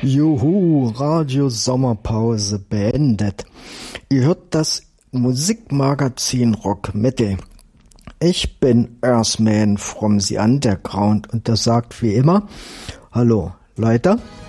Juhu, Radio Sommerpause beendet. Ihr hört das Musikmagazin Rock Metal. Ich bin Earthman from the Underground und das sagt wie immer: Hallo Leute.